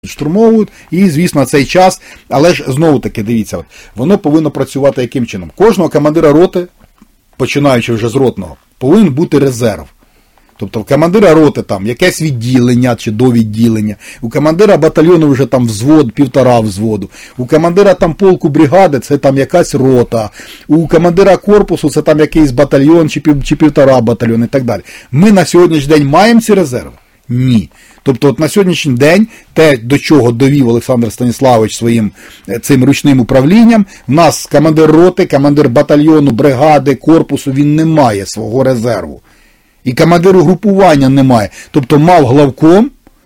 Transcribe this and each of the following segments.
штурмовують, і, звісно, цей час, але ж, знову-таки, дивіться, воно повинно працювати яким чином? Кожного командира роти, починаючи вже з ротного, повинен бути резерв. Тобто в командира роти там якесь відділення чи довідділення, у командира батальйону вже там взвод, 1,5 взводу, у командира там полку бригади це там якась рота, у командира корпусу це там якийсь батальйон чи 1,5 батальйон і так далі. Ми на сьогоднішній день маємо ці резерви? Ні. Тобто от на сьогоднішній день те, до чого довів Олександр Станіславович своїм цим ручним управлінням, в нас командир роти, командир батальйону, бригади, корпусу, він не має свого резерву. І командиру групування немає. Тобто мав главком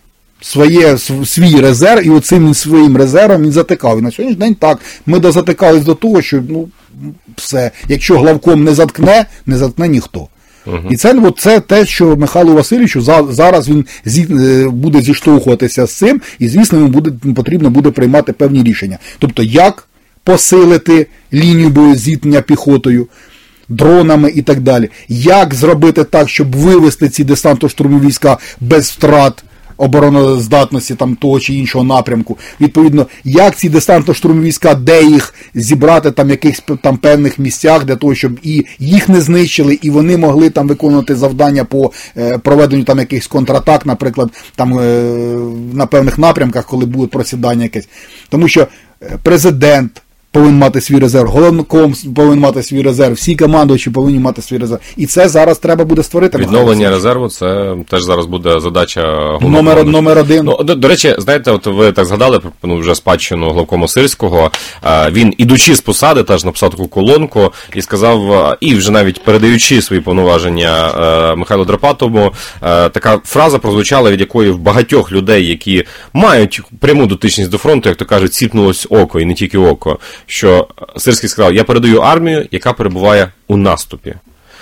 свій резерв, і оцим своїм резервом він затикав. І на сьогоднішній день так, ми дозатикались до того, що все, якщо главком не заткне ніхто. І це те, що Михайлу Васильовичу зараз він буде зіштовхуватися з цим, і, звісно, йому потрібно буде приймати певні рішення. Тобто, як посилити лінію боєзіткнення піхотою, дронами і так далі. Як зробити так, щоб вивести ці десантно-штурмові війська без втрат обороноздатності там того чи іншого напрямку. Відповідно, як ці десантно-штурмові війська, де їх зібрати там в якихось там певних місцях для того, щоб і їх не знищили, і вони могли там виконувати завдання по проведенню там якихось контратак, наприклад, там на певних напрямках, коли буде просідання якесь. Тому що президент повинен мати свій резерв, головком повинен мати свій резерв, всі командувачі повинні мати свій резерв. І це зараз треба буде створити. Відновлення резерву, це теж зараз буде задача номер один. Ну, до речі, знаєте, от ви так згадали вже спадщину главкому Сирського. Він, ідучи з посади, теж написав таку колонку і сказав, і вже навіть передаючи свої повноваження Михайлу Драпатовому, така фраза прозвучала, від якої в багатьох людей, які мають пряму дотичність до фронту, як то кажуть, сіпнулось око, і не тільки око, що Сирський сказав, я передаю армію, яка перебуває у наступі.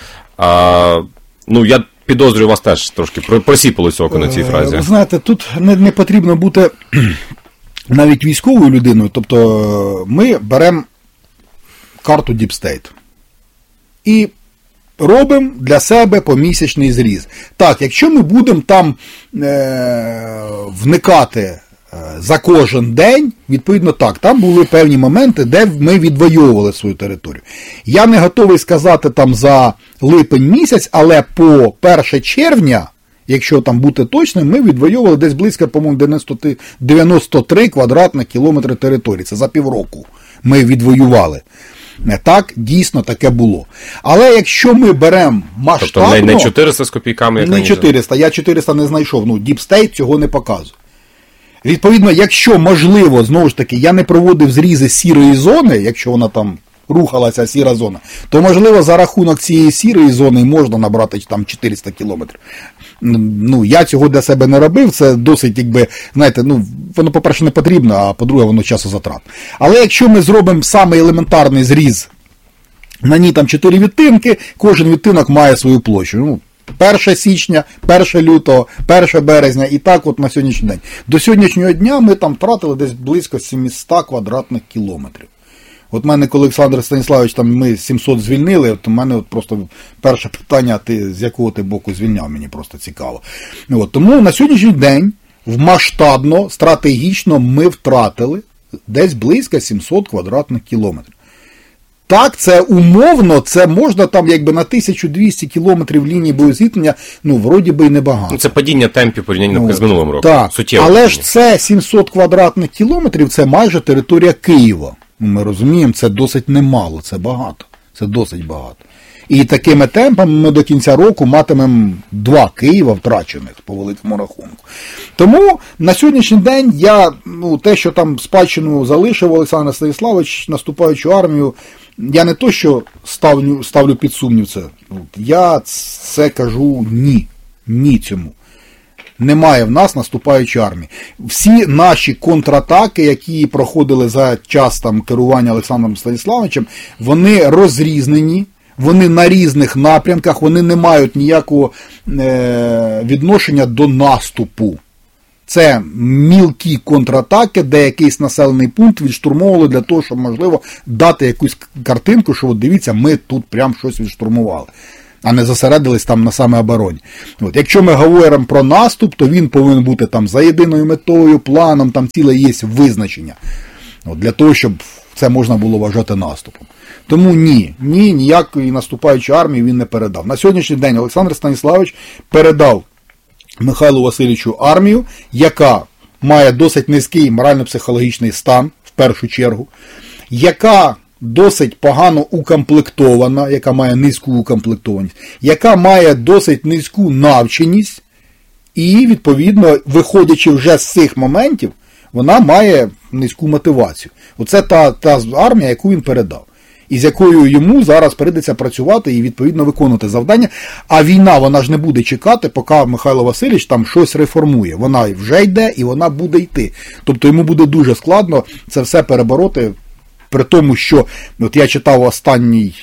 Я підозрюю, вас теж трошки просіпалось око на цій фразі. Ви знаєте, тут не потрібно бути навіть військовою людиною. Тобто ми беремо карту Deep State і робимо для себе помісячний зріз. Так, якщо ми будемо там вникати за кожен день, відповідно так, там були певні моменти, де ми відвоювали свою територію. Я не готовий сказати там за липень місяць, але по 1 червня, якщо там бути точним, ми відвоювали десь близько, по-моєму, 93 квадратних кілометри території. Це за півроку ми відвоювали. Так, дійсно таке було. Але якщо ми беремо масштабно... Тобто не 400 з копійками, як не 400, я 400 не знайшов. Deep State цього не показує. Відповідно, якщо можливо, знову ж таки, я не проводив зрізи сірої зони, якщо вона там рухалася, сіра зона, то, можливо, за рахунок цієї сірої зони можна набрати там 400 кілометрів. Я цього для себе не робив, це досить, знаєте, воно, по-перше, не потрібно, а по-друге, воно часозатрат. Але якщо ми зробимо саме елементарний зріз, на ній там 4 відтинки, кожен відтинок має свою площу. 1 січня, 1 лютого, 1 березня і так от на сьогоднішній день. До сьогоднішнього дня ми там втратили десь близько 700 квадратних кілометрів. От мене, коли Олександр Станіславович, ми 700 звільнили, от у мене просто перше питання, з якого ти боку звільняв, мені просто цікаво. Тому на сьогоднішній день масштабно, стратегічно ми втратили десь близько 700 квадратних кілометрів. Так, це умовно, це можна там на 1200 кілометрів лінії боєзіткнення, вроді би і небагато. Це падіння темпів порівняно з минулим роком. Так, але ж це 700 квадратних кілометрів, це майже територія Києва. Ми розуміємо, це досить немало, це багато, це досить багато. І такими темпами ми до кінця року матимемо 2 Києва втрачених, по великому рахунку. Тому на сьогоднішній день те, що там спадщину залишив Олександр Станіславович, наступаючу армію, я не то, що ставлю під сумнів це. Я це кажу ні цьому. Немає в нас наступаючої армії. Всі наші контратаки, які проходили за час керування Олександром Станіславовичем, вони розрізнені, вони на різних напрямках, вони не мають ніякого відношення до наступу. Це мілкі контратаки, де якийсь населений пункт відштурмовували для того, щоб, можливо, дати якусь картинку, що от дивіться, ми тут прям щось відштурмували. а не зосередились там на саме обороні. От, якщо ми говоримо про наступ, то він повинен бути там за єдиною метою, планом, там ціле є визначення. От, для того, щоб це можна було вважати наступом. Тому ніякої наступаючої армії він не передав. На сьогоднішній день Олександр Станіславович передав Михайлу Васильовичу армію, яка має досить низький морально-психологічний стан, в першу чергу, яка досить погано укомплектована, яка має низьку укомплектованість, яка має досить низьку навченість, і, відповідно, виходячи вже з цих моментів, вона має низьку мотивацію. Оце та армія, яку він передав. І з якою йому зараз прийдеться працювати і, відповідно, виконувати завдання. А війна, вона ж не буде чекати, поки Михайло Васильович там щось реформує. Вона вже йде і вона буде йти. Тобто йому буде дуже складно це все перебороти, при тому, що от я читав останні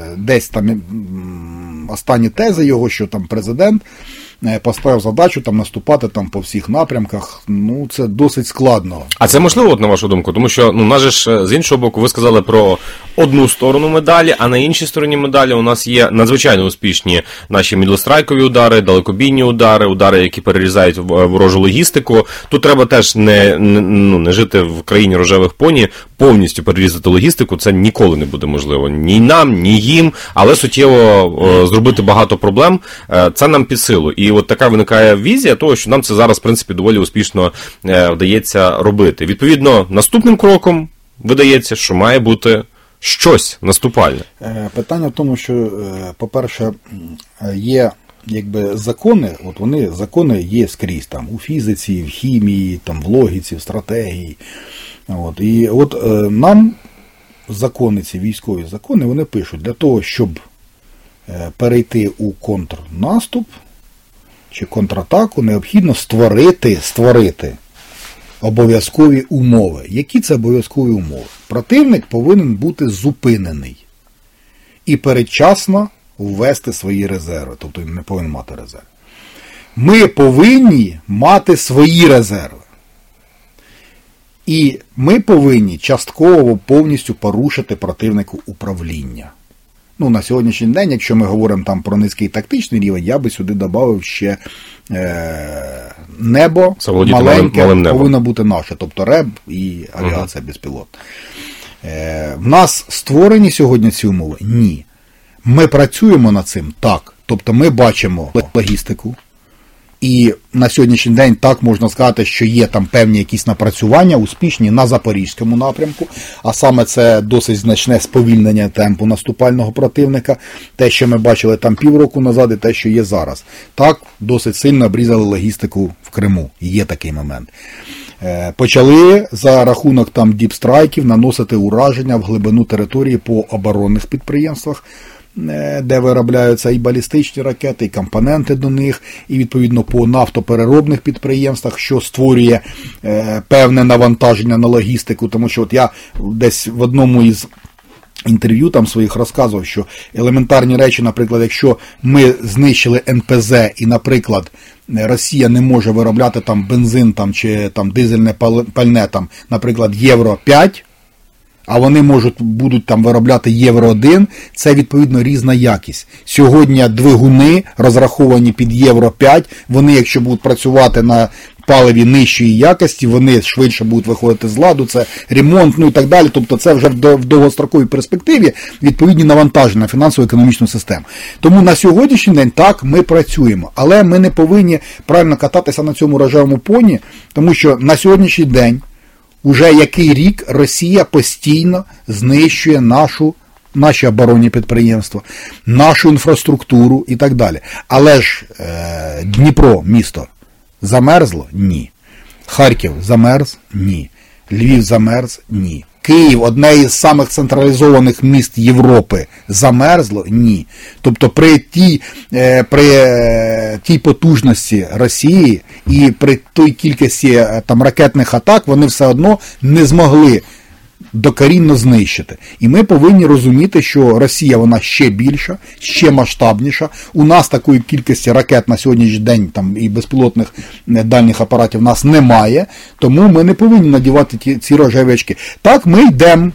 тези його, що там президент поставив задачу там наступати там по всіх напрямках. Ну, це досить складно. А це можливо, от, на вашу думку? Тому що, нас же ж, з іншого боку, ви сказали про одну сторону медалі, а на іншій стороні медалі у нас є надзвичайно успішні наші мідлстрайкові удари, далекобійні удари, які перерізають ворожу логістику. Тут треба теж не жити в країні рожевих поні, повністю перерізати логістику, це ніколи не буде можливо. Ні нам, ні їм, але суттєво зробити багато проблем, це нам під силу. І от така виникає візія того, що нам це зараз, в принципі, доволі успішно вдається робити. Відповідно, наступним кроком видається, що має бути щось наступальне. Питання в тому, що, по-перше, є закони, закони є скрізь, там, у фізиці, в хімії, там, в логіці, в стратегії. І нам закони, ці військові закони, вони пишуть, для того, щоб перейти у контрнаступ чи контратаку, необхідно створити обов'язкові умови. Які це обов'язкові умови? Противник повинен бути зупинений і передчасно ввести свої резерви, тобто він не повинен мати резерви. Ми повинні мати свої резерви. І ми повинні частково повністю порушити противнику управління. На сьогоднішній день, якщо ми говоримо там про низький тактичний рівень, я би сюди додав ще небо маленьке, повинно бути наше, тобто РЕБ і авіація безпілотна. В нас створені сьогодні ці умови? Ні. Ми працюємо над цим? Так. Тобто ми бачимо логістику, і на сьогоднішній день так можна сказати, що є там певні якісь напрацювання успішні на Запорізькому напрямку, а саме це досить значне сповільнення темпу наступального противника, те, що ми бачили там півроку назад і те, що є зараз. Так, досить сильно обрізали логістику в Криму, є такий момент. Почали за рахунок там діпстрайків наносити ураження в глибину території по оборонних підприємствах, де виробляються і балістичні ракети, і компоненти до них, і відповідно по нафтопереробних підприємствах, що створює певне навантаження на логістику, тому що я десь в одному із інтерв'ю там своїх розказував, що елементарні речі, наприклад, якщо ми знищили НПЗ і, наприклад, Росія не може виробляти там бензин там, чи там дизельне пальне, там, наприклад, Євро-5, а вони будуть там виробляти Євро-1, це, відповідно, різна якість. Сьогодні двигуни, розраховані під Євро-5, вони, якщо будуть працювати на паливі нижчої якості, вони швидше будуть виходити з ладу, це ремонт, і так далі. Тобто це вже в довгостроковій перспективі відповідні навантаження на фінансово-економічну систему. Тому на сьогоднішній день так, ми працюємо, але ми не повинні правильно кататися на цьому рожевому поні, тому що на сьогоднішній день уже який рік Росія постійно знищує наші оборонні підприємства, нашу інфраструктуру і так далі. Але ж Дніпро, місто, замерзло? Ні. Харків замерз? Ні. Львів замерз? Ні. Київ, одне із самих централізованих міст Європи, замерзло? Ні. Тобто при тій потужності Росії і при той кількості там ракетних атак вони все одно не змогли докорінно знищити. І ми повинні розуміти, що Росія, вона ще більша, ще масштабніша. У нас такої кількості ракет на сьогоднішній день там, і безпілотних дальніх апаратів у нас немає, тому ми не повинні надівати ці рожеві очки. Так, ми йдемо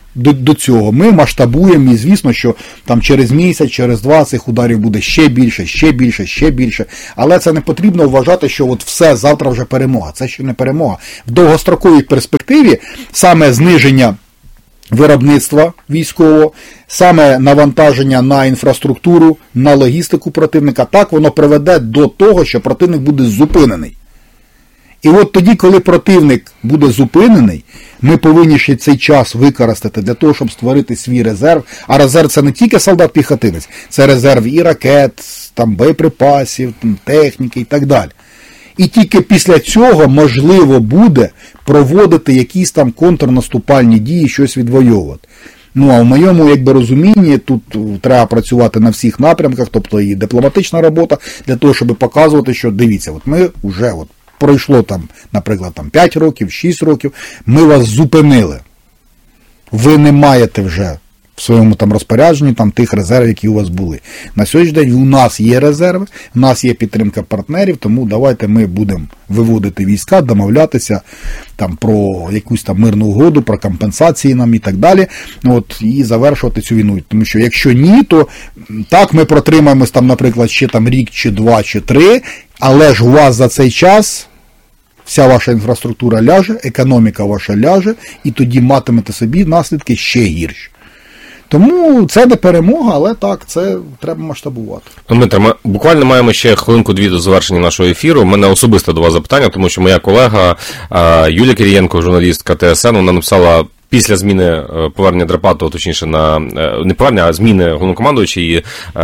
до цього. Ми масштабуємо, і звісно, що там через місяць, через два цих ударів буде ще більше, ще більше, ще більше. Але це не потрібно вважати, що от все, завтра вже перемога. Це ще не перемога. В довгостроковій перспективі саме зниження виробництва військового, саме навантаження на інфраструктуру, на логістику противника, так воно приведе до того, що противник буде зупинений. І от тоді, коли противник буде зупинений, ми повинні ще цей час використати для того, щоб створити свій резерв. А резерв – це не тільки солдат-піхотинець, це резерв і ракет, там, боєприпасів, там, техніки і так далі. І тільки після цього можливо буде проводити якісь там контрнаступальні дії, щось відвоювати. Ну, а в моєму розумінні тут треба працювати на всіх напрямках, тобто і дипломатична робота, для того, щоб показувати, що дивіться, от ми вже пройшло там, наприклад, 5 років, 6 років, ми вас зупинили. Ви не маєте вже в своєму там розпорядженні тих резервів, які у вас були. На сьогоднішній день у нас є резерви, у нас є підтримка партнерів, тому давайте ми будемо виводити війська, домовлятися там про якусь там мирну угоду, про компенсації нам і так далі, і завершувати цю війну. Тому що якщо ні, то так ми протримаємось там, наприклад, ще там рік, чи 2, чи 3, але ж у вас за цей час вся ваша інфраструктура ляже, економіка ваша ляже, і тоді матимете собі наслідки ще гірші. Тому це не перемога, але так, це треба масштабувати. Дмитре, ми буквально маємо ще хвилинку-дві до завершення нашого ефіру. У мене особисто до вас запитання, тому що моя колега Юлія Кирієнко, журналістка ТСН, вона написала після зміни повернення Драпатова, точніше, не повернення, а зміни головнокомандуюча і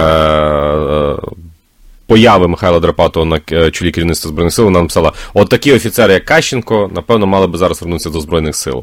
появи Михайла Драпатова на чолі керівництва Збройних сил, вона написала, от такі офіцери, як Кащенко, напевно, мали би зараз вернутися до Збройних сил.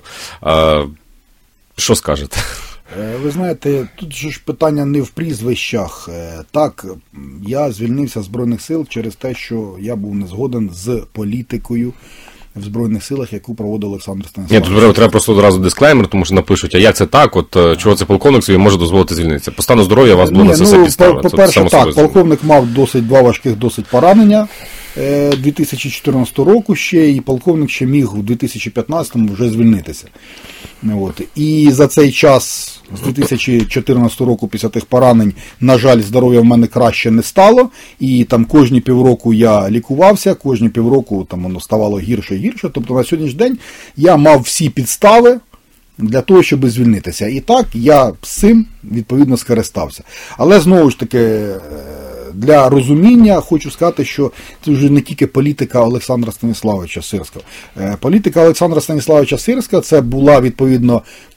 Що скажете? Ви знаєте, тут же ж питання не в прізвищах. Так, я звільнився з Збройних сил через те, що я був не згоден з політикою в Збройних силах, яку проводив Олександр Станіславович. Ні, тут треба просто одразу дисклеймер, тому що напишуть, а як це так, чого це полковник собі може дозволити звільнитися? По стану здоров'я у вас було на це все підстави. По-перше, так, полковник мав два важких поранення 2014 року ще, і полковник ще міг у 2015 вже звільнитися. І за цей час, з 2014 року, після тих поранень, на жаль, здоров'я в мене краще не стало, і там кожні півроку я лікувався, кожні півроку там воно ставало гірше і гірше, тобто на сьогоднішній день я мав всі підстави для того, щоб звільнитися. І так, я з цим, відповідно, скористався. Але, знову ж таки, для розуміння хочу сказати, що це вже не тільки політика Олександра Станіславовича Сирського. Політика Олександра Станіславовича Сирського – це була, відповідно,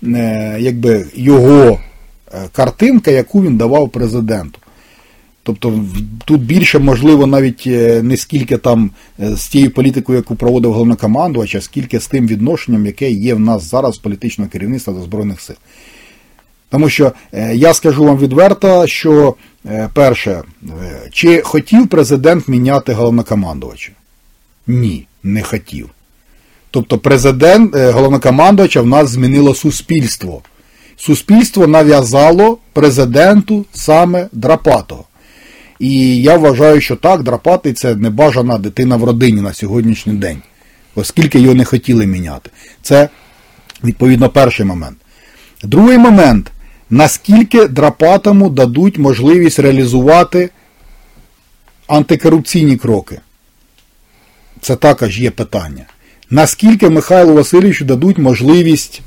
його картинка, яку він давав президенту. Тобто тут більше, можливо, навіть не скільки там з тією політикою, яку проводив головнокомандувач, а скільки з тим відношенням, яке є в нас зараз політичного керівництва до Збройних сил. Тому що я скажу вам відверто, що перше, чи хотів президент міняти головнокомандувача? Ні, не хотів. Тобто головнокомандувача в нас змінило суспільство. Суспільство нав'язало президенту саме Драпатого. І я вважаю, що так, Драпатий – це небажана дитина в родині на сьогоднішній день, оскільки його не хотіли міняти. Це, відповідно, перший момент. Другий момент. Наскільки Драпатому дадуть можливість реалізувати антикорупційні кроки? Це також є питання. Наскільки Михайлу Васильовичу дадуть можливість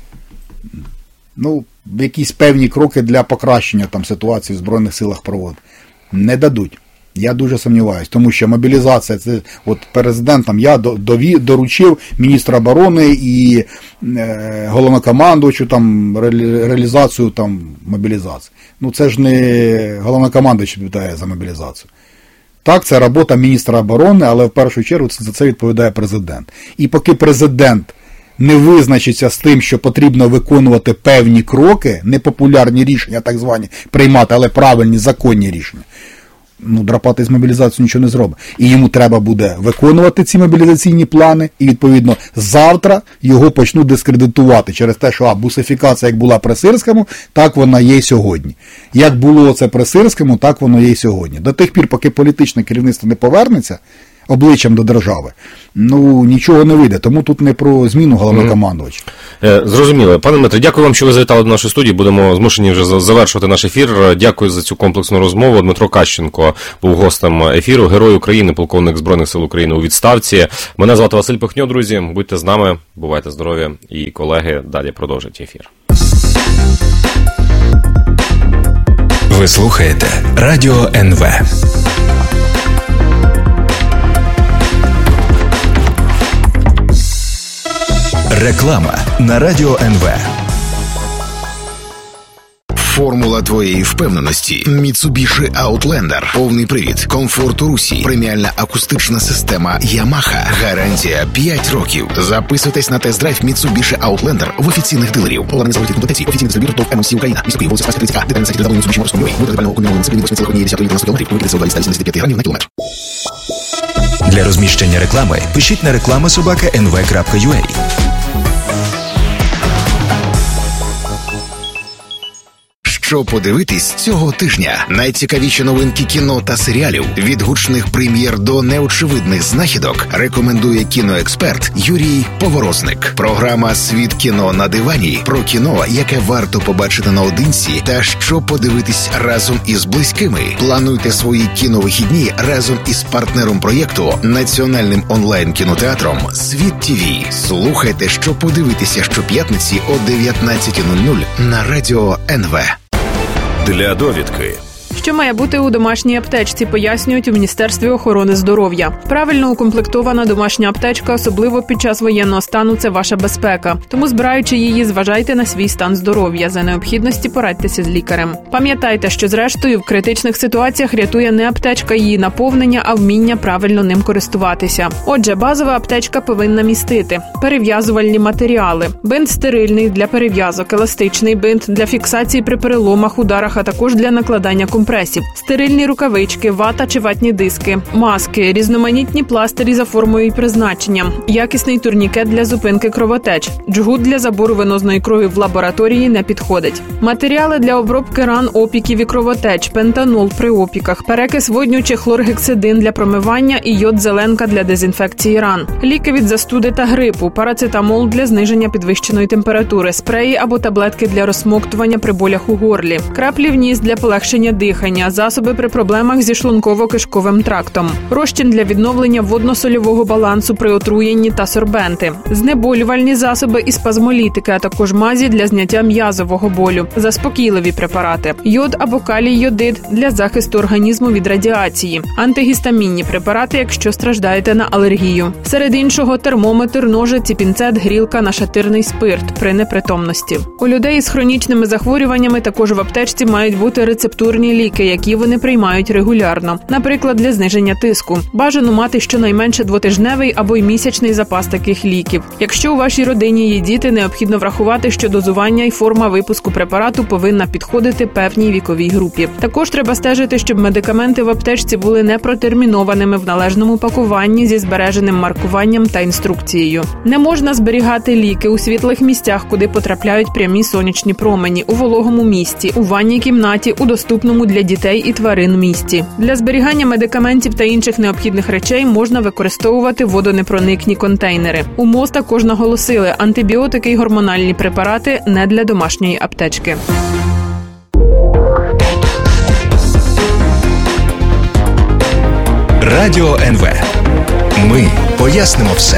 якісь певні кроки для покращення ситуації в Збройних силах проводити? Не дадуть. Я дуже сумніваюся, тому що мобілізація, це президентом я доручив міністра оборони і головнокомандувачу реалізацію мобілізації. Це ж не головнокомандувач відповідає за мобілізацію. Так, це робота міністра оборони, але в першу чергу за це відповідає президент. І поки президент не визначиться з тим, що потрібно виконувати певні кроки, непопулярні рішення, так звані, приймати, але правильні, законні рішення, Драпатий з мобілізацією нічого не зробить. І йому треба буде виконувати ці мобілізаційні плани, і, відповідно, завтра його почнуть дискредитувати через те, що бусифікація, як була при Сирському, так вона є й сьогодні. Як було це при Сирському, так воно є й сьогодні. До тих пір, поки політичне керівництво не повернеться, обличчям до держави, нічого не вийде. Тому тут не про зміну головнокомандувача. Зрозуміло. Пане Дмитре, дякую вам, що ви завітали до нашої студії. Будемо змушені вже завершувати наш ефір. Дякую за цю комплексну розмову. Дмитро Кащенко був гостем ефіру. Герой України, полковник Збройних сил України у відставці. Мене звати Василь Пихньо, друзі. Будьте з нами, бувайте здорові. І колеги далі продовжать ефір. Ви слухаєте Радіо НВ. Реклама на Радіо НВ. Формула твоєї впевненості. Mitsubishi Outlander. Повний привід. Комфорт у русі. Преміальна акустична система Yamaha. Гарантія 5 років. Записуйтесь на тест-драйв Mitsubishi Outlander в офіційних дилерів. Поларні заводів комплектації. Офіційний дистриб'ютор ТОВ ММС Україна. Місто Київ, вулиця Спаська, 30А. Детальна сайті ТВ Mitsubishi Motorsport.ua. Вигляд детального комбінованого цикліні 8,1 км. Викидиться у 285 грамів на кілометр. Для розміщення реклами пишіть на reklama@nv.ua. Що подивитись цього тижня? Найцікавіші новинки кіно та серіалів. Від гучних прем'єр до неочевидних знахідок рекомендує кіноексперт Юрій Поворозник. Програма «Світ кіно на дивані» про кіно, яке варто побачити наодинці та що подивитись разом із близькими. Плануйте свої кіновихідні разом із партнером проєкту, національним онлайн-кінотеатром «Світ ТВ». Слухайте, що подивитися щоп'ятниці о 19:00 на Радіо НВ. Для довідки. Що має бути у домашній аптечці, пояснюють у Міністерстві охорони здоров'я. Правильно укомплектована домашня аптечка, особливо під час воєнного стану, це ваша безпека. Тому, збираючи її, зважайте на свій стан здоров'я. За необхідності порадьтеся з лікарем. Пам'ятайте, що зрештою в критичних ситуаціях рятує не аптечка її наповнення, а вміння правильно ним користуватися. Отже, базова аптечка повинна містити перев'язувальні матеріали, бинт стерильний для перев'язок, еластичний бинт для фіксації при переломах, ударах, а також для накладання компресів, стерильні рукавички, вата чи ватні диски, маски, різноманітні пластирі за формою і призначенням, якісний турнікет для зупинки кровотеч, джгут для забору венозної крові в лабораторії не підходить. Матеріали для обробки ран, опіків і кровотеч, пентанол при опіках, перекис водню чи хлоргексидин для промивання і йод-зеленка для дезінфекції ран, ліки від застуди та грипу, парацетамол для зниження підвищеної температури, спреї або таблетки для розсмоктування при болях у горлі, краплі в ніс для полегшення дихання, засоби при проблемах зі шлунково-кишковим трактом, розчин для відновлення водно-сольового балансу при отруєнні та сорбенти, знеболювальні засоби і спазмолітики, а також мазі для зняття м'язового болю, заспокійливі препарати, йод або калій-йодид для захисту організму від радіації, антигістамінні препарати, якщо страждаєте на алергію. Серед іншого термометр, ножиці, пінцет, грілка, нашатирний спирт при непритомності. У людей із хронічними захворюваннями також в аптечці мають бути рецептурні ліки, які вони приймають регулярно. Наприклад, для зниження тиску. Бажано мати щонайменше двотижневий або й місячний запас таких ліків. Якщо у вашій родині є діти, необхідно врахувати, що дозування і форма випуску препарату повинна підходити певній віковій групі. Також треба стежити, щоб медикаменти в аптечці були не протермінованими в належному пакуванні зі збереженим маркуванням та інструкцією. Не можна зберігати ліки у світлих місцях, куди потрапляють прямі сонячні промені, у вологому місці, у ванній кімнаті, у доступному для дітей і тварин місці. Для зберігання медикаментів та інших необхідних речей можна використовувати водонепроникні контейнери. У МОЗ також наголосили, антибіотики і гормональні препарати не для домашньої аптечки. Радіо НВ. Ми пояснимо все.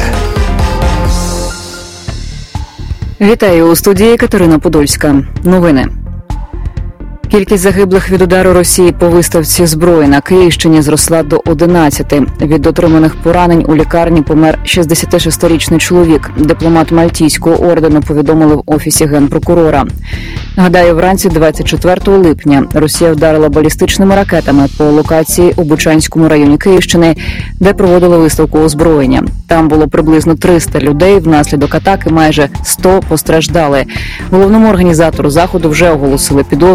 Вітаю, у студії Катерина Подольська. Новини. Кількість загиблих від удару Росії по виставці зброї на Київщині зросла до 11. Від отриманих поранень у лікарні помер 66-річний чоловік. Дипломат Мальтійського ордену повідомили в Офісі Генпрокурора. Нагадаю, вранці 24 липня Росія вдарила балістичними ракетами по локації у Бучанському районі Київщини, де проводили виставку озброєння. Там було приблизно 300 людей, внаслідок атаки майже 100 постраждали. Головному організатору заходу вже оголосили підозру у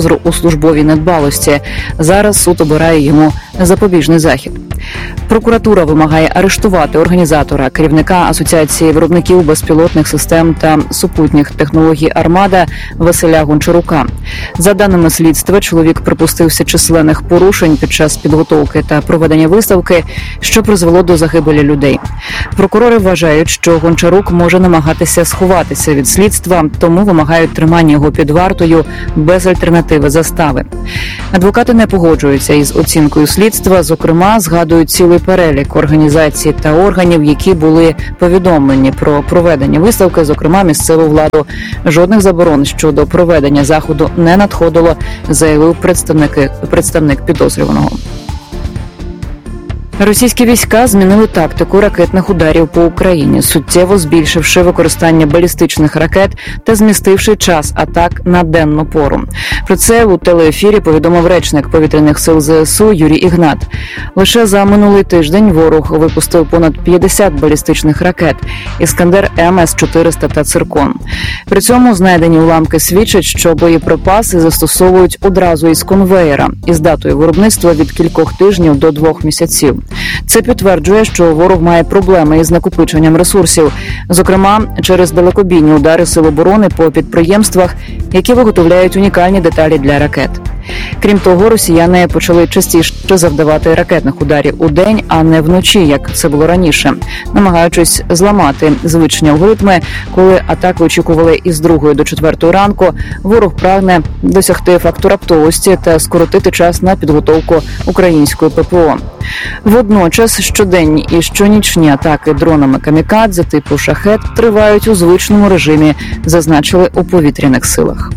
службовій недбалості. Зараз суд обирає йому запобіжний захід. Прокуратура вимагає арештувати організатора, керівника Асоціації виробників безпілотних систем та супутніх технологій «Армада» Василя Гончарука. За даними слідства, чоловік припустився численних порушень під час підготовки та проведення виставки, що призвело до загибелі людей. Прокурори вважають, що Гончарук може намагатися сховатися від слідства, тому вимагають тримання його під вартою без альтернативи застави. Адвокати не погоджуються із оцінкою слідства, зокрема, згадують цілий перелік організацій та органів, які були повідомлені про проведення виставки, зокрема місцеву владу. Жодних заборон щодо проведення заходу не надходило, заявив представник підозрюваного. Російські війська змінили тактику ракетних ударів по Україні, суттєво збільшивши використання балістичних ракет та змістивши час атак на денну пору. Про це у телеефірі повідомив речник повітряних сил ЗСУ Юрій Ігнат. Лише за минулий тиждень ворог випустив понад 50 балістичних ракет «Іскандер-М», С-400 та «Циркон». При цьому знайдені уламки свідчать, що боєприпаси застосовують одразу із конвеєра із датою виробництва від кількох тижнів до 2 місяців. Це підтверджує, що ворог має проблеми із накопиченням ресурсів, зокрема через далекобійні удари Сил оборони по підприємствах, які виготовляють унікальні деталі для ракет. Крім того, росіяни почали частіше завдавати ракетних ударів у день, а не вночі, як це було раніше, намагаючись зламати звичні алгоритми. Коли атаки очікували із 2 до 4 ранку, ворог прагне досягти факту раптовості та скоротити час на підготовку української ППО. Водночас щоденні і щонічні атаки дронами камікадзе типу «Шахет» тривають у звичному режимі, зазначили у повітряних силах.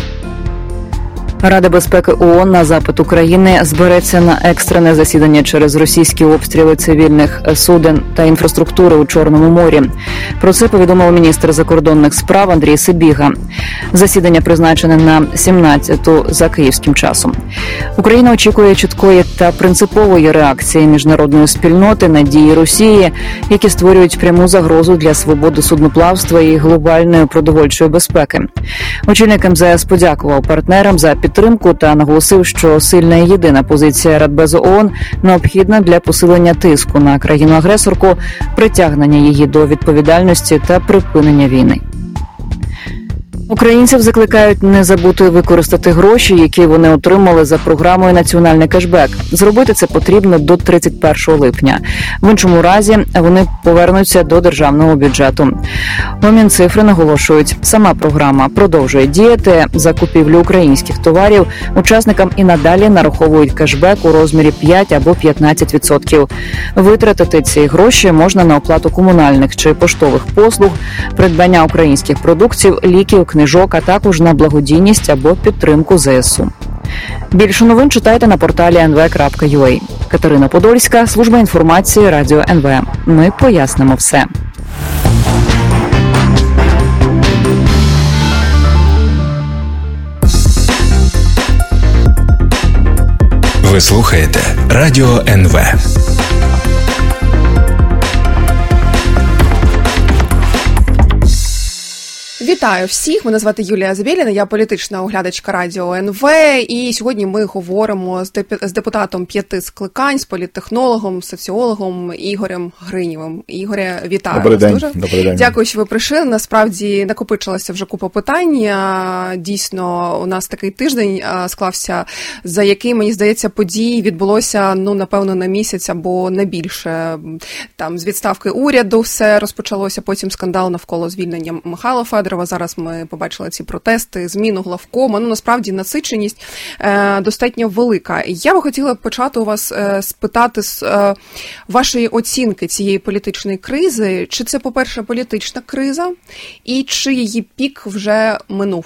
Рада безпеки ООН на запит України збереться на екстрене засідання через російські обстріли цивільних суден та інфраструктури у Чорному морі. Про це повідомив міністр закордонних справ Андрій Сибіга. Засідання призначене на 17-ту за київським часом. Україна очікує чіткої та принципової реакції міжнародної спільноти на дії Росії, які створюють пряму загрозу для свободи судноплавства і глобальної продовольчої безпеки. Очільник МЗС подякував партнерам за підтримку та наголосив, що сильна і єдина позиція Радбезу ООН необхідна для посилення тиску на країну-агресорку, притягнення її до відповідальності та припинення війни. Українців закликають не забути використати гроші, які вони отримали за програмою «Національний кешбек». Зробити це потрібно до 31 липня. В іншому разі вони повернуться до державного бюджету. У Мінцифри наголошують, сама програма продовжує діяти. За купівлю українських товарів учасникам і надалі нараховують кешбек у розмірі 5 або 15%. Витратити ці гроші можна на оплату комунальних чи поштових послуг, придбання українських продуктів, ліків, книжок, а також на благодійність або підтримку ЗСУ. Більше новин читайте на порталі nv.ua. Катерина Подольська, служба інформації Радіо НВ. Ми пояснимо все. Ви слухаєте Радіо НВ. Вітаю всіх, мене звати Юлія Забєліна, я політична оглядачка Радіо НВ, і сьогодні ми говоримо з депутатом 5 скликань, з політтехнологом, соціологом Ігорем Гринєвим. Ігоре, вітаю Добрий вас день. дуже. Добрий день. Дякую, що ви прийшли. Насправді накопичилася вже купа питань. Дійсно, у нас такий тиждень склався, за який, мені здається, подій відбулося, напевно, на місяць або не більше. Там з відставки уряду все розпочалося, потім скандал навколо звільнення Михайла Федорова. Зараз ми побачили ці протести, зміну главкома. Насправді насиченість достатньо велика. Я би хотіла почати у вас спитати з вашої оцінки цієї політичної кризи. Чи це, по-перше, політична криза? І чи її пік вже минув?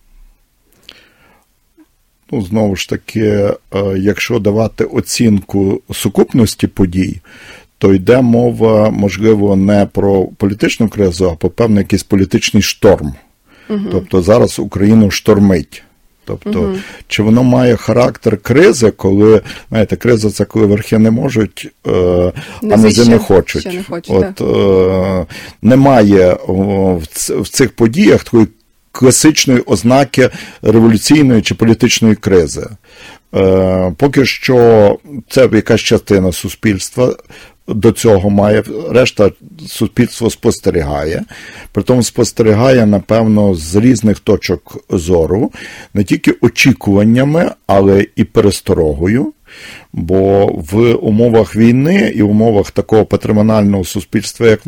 Знову ж таки, якщо давати оцінку сукупності подій, то йде мова, можливо, не про політичну кризу, а про певний якийсь політичний шторм. Тобто зараз Україну штормить. Тобто, чи воно має характер кризи, коли, знаєте, криза – це коли верхи не можуть, а низи не хочуть. Немає в цих подіях такої класичної ознаки революційної чи політичної кризи. Поки що це якась частина суспільства до цього має, решта суспільство спостерігає, притому спостерігає, напевно, з різних точок зору, не тільки очікуваннями, але і пересторогою, бо в умовах війни і в умовах такого патримонального суспільства, як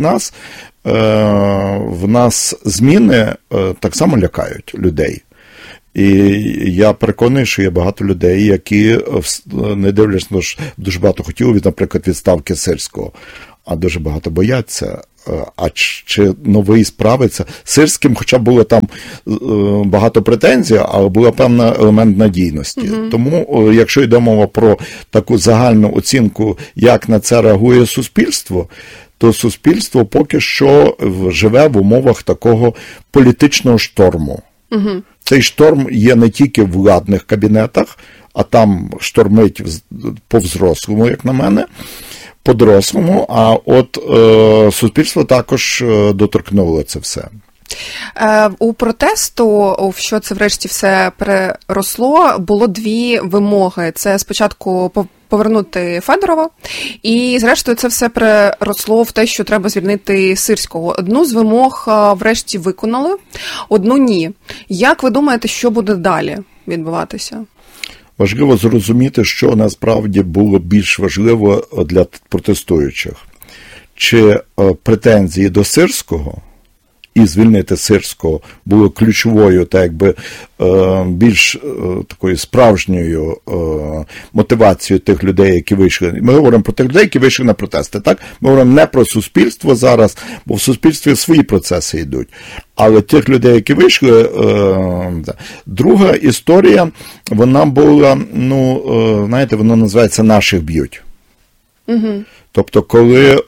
в нас зміни так само лякають людей. І я переконаний, що є багато людей, які, не дивлячись, що дуже багато хотіли, наприклад, відставки Сирського, а дуже багато бояться. А чи новий справиться? Сирським, хоча було там багато претензій, але був певний елемент надійності. Тому, якщо йде мова про таку загальну оцінку, як на це реагує суспільство, то суспільство поки що живе в умовах такого політичного шторму. Цей шторм є не тільки в владних кабінетах, а там штормить по-взрослому, як на мене, по-дорослому, а от суспільство також доторкнуло це все. У протесту, у що це врешті все переросло, було дві вимоги. Це спочатку повернути Федорова, і зрештою це все переросло в те, що треба звільнити Сирського. Одну з вимог врешті виконали, одну ні. Як ви думаєте, що буде далі відбуватися? Важливо зрозуміти, що насправді було більш важливо для протестуючих. Чи претензії до Сирського і звільнити Сирського було ключовою, так якби більш такою справжньою мотивацією тих людей, які вийшли. Ми говоримо про тих людей, які вийшли на протести, так? Ми говоримо не про суспільство зараз, бо в суспільстві свої процеси йдуть. Але тих людей, які вийшли, друга історія, вона була, знаєте, вона називається «Наших б'ють». Угу. Тобто, коли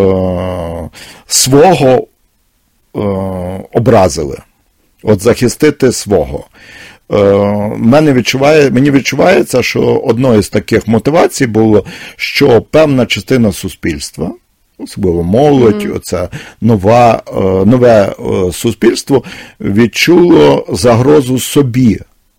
свого образили. От захистити свого. Мені відчувається, що одною з таких мотивацій було, що певна частина суспільства, особливо молодь, оце нове суспільство, відчуло загрозу собі.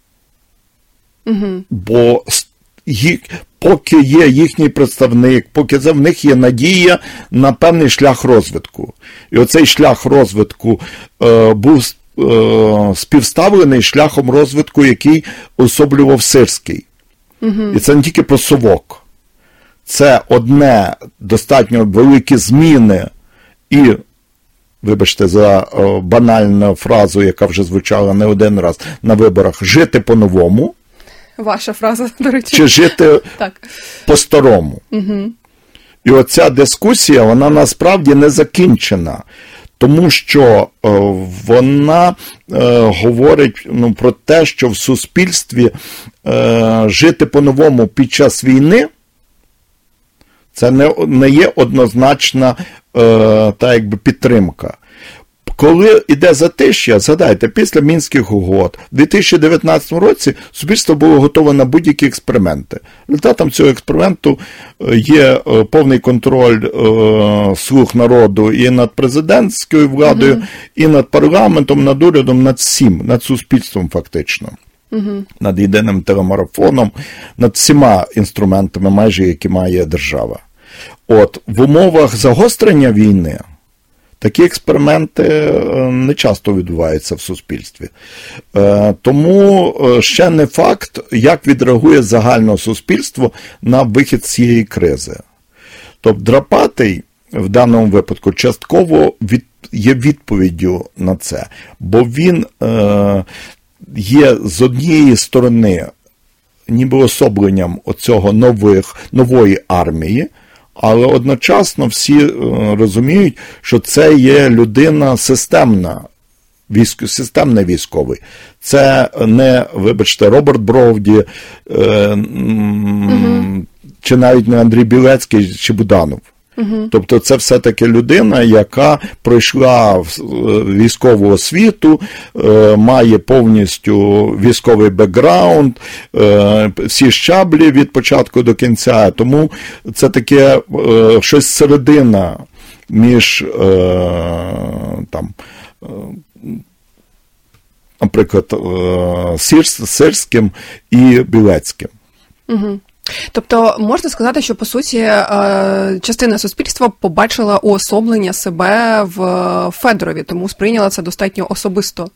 Бо поки є їхній представник, поки в них є надія на певний шлях розвитку. І оцей шлях розвитку був співставлений шляхом розвитку, який особлював Сирський. І це не тільки про совок. Це одне достатньо великі зміни і, вибачте за банальну фразу, яка вже звучала не один раз на виборах, жити по-новому. Ваша фраза, до речі. Чи жити по-старому. І оця дискусія, вона насправді не закінчена, тому що вона говорить про те, що в суспільстві жити по-новому під час війни це не є однозначна підтримка. Коли йде затиш'я, згадайте, після Мінських угод, в 2019 році суспільство було готове на будь-які експерименти. Результатом цього експерименту є повний контроль слуг народу і над президентською владою, і над парламентом, над урядом, над всім, над суспільством фактично. Над єдиним телемарафоном, над всіма інструментами майже, які має держава. От, в умовах загострення війни такі експерименти не часто відбуваються в суспільстві. Тому ще не факт, як відреагує загальне суспільство на вихід з цієї кризи. Тобто Драпатий в даному випадку частково є відповіддю на це, бо він є з однієї сторони ніби особленням оцього нової армії, але одночасно всі розуміють, що це є людина системний військовий. Це не, вибачте, Роберт Бровді, чи навіть не Андрій Білецький, чи Буданов. Тобто це все-таки людина, яка пройшла військову освіту, має повністю військовий бекграунд, всі щаблі від початку до кінця. Тому це таке щось середина між наприклад, Сирським і Білецьким. Угу. Тобто можна сказати, що, по суті, частина суспільства побачила уособлення себе в Федорові, тому сприйняла це достатньо особисто.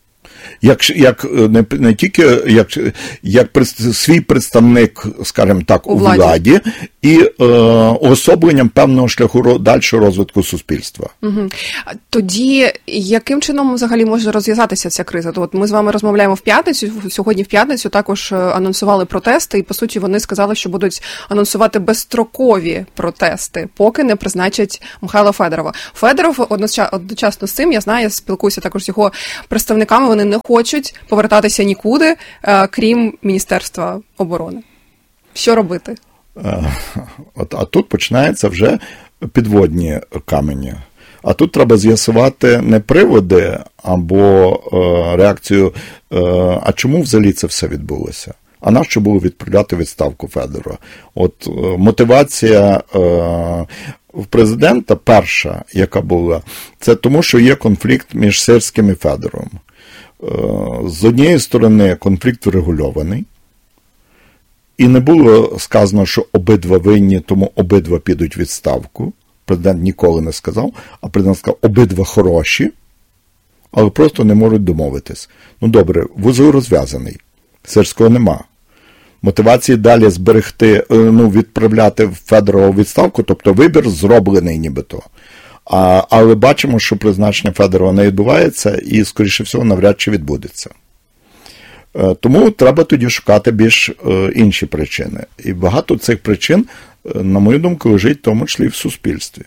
Не тільки як свій представник, скажімо так, у владі і уособленням певного шляху дальшого розвитку суспільства. Угу. Тоді яким чином взагалі може розв'язатися ця криза? От ми з вами розмовляємо в п'ятницю, сьогодні в п'ятницю також анонсували протести, і, по суті, вони сказали, що будуть анонсувати безстрокові протести, поки не призначать Михайла Федорова. Федоров одночасно з цим, я знаю, я спілкуюся також з його представниками, вони не хочуть повертатися нікуди, крім Міністерства оборони. Що робити? А тут починаються вже підводні камені. А тут треба з'ясувати не приводи або реакцію, а чому взагалі це все відбулося? А нащо було відправляти відставку Федорова? От мотивація в президента перша, яка була, це тому, що є конфлікт між Сирським і Федоровим. З однієї сторони, конфлікт врегульований, і не було сказано, що обидва винні, тому обидва підуть в відставку. Президент ніколи не сказав, а президент сказав, обидва хороші, але просто не можуть домовитись. Ну добре, вузол розв'язаний, Сирського нема. Мотивації далі зберегти, відправляти Федорова у відставку, тобто вибір зроблений нібито. Але бачимо, що призначення Федорова не відбувається і, скоріше всього, навряд чи відбудеться. Тому треба тоді шукати більш інші причини. І багато цих причин, на мою думку, лежить в тому числі і в суспільстві.